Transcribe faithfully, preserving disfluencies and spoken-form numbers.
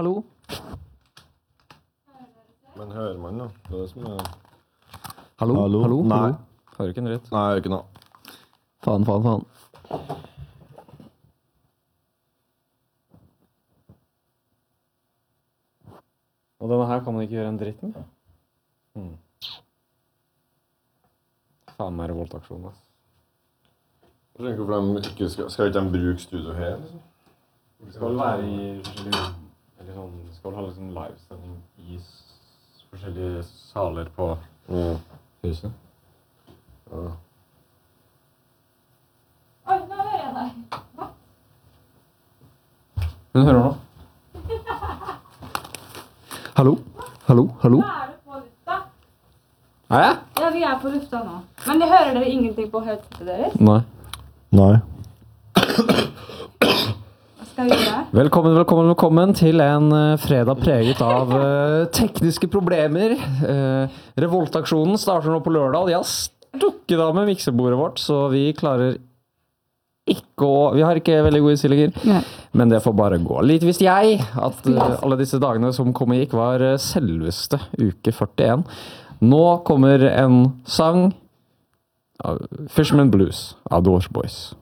hallo. Men hører man da? Det er det som er... Hallo, hallo, hallo. Nei. Hører ikke en dritt. Nei, jeg hører ikke noe. Faen, faen, faen. Og denne her kan man ikke gjøre en dritt med. Hmm. Faen meg revoltaksjon, ass. Jeg skjønner ikke hvorfor de ikke skal... Skal ikke de bruke studio her, liksom? Det skal vel være i forskjellige... Eller sånn... Det skal vel ha liksom livesending i s- forskjellige saler på Mm. huset. Ja. Oi, nå hører jeg deg. Hva? Hun hører nå. Hallo, hallo, hallo. Nå er du på lufta. Er jeg? Ja, vi er på lufta nå. Men de hører dere ingenting på headsetet deres? Nei. Nei. Hva skal vi gjøre? Velkommen, velkommen, velkommen til en uh, fredag preget av uh, tekniske problemer. Uh, revoltaksjonen starter nå på lørdag, og de har stukket av med miksebordet vårt, så vi klarer ikke å... Vi har ikke veldig gode innstillinger, Nei. men det får bare gå. Litt visste jeg at uh, alle disse dagene som kom og gikk var uh, selveste uke førtien. Nå kommer en sang av Fisherman Blues av The Waterboys.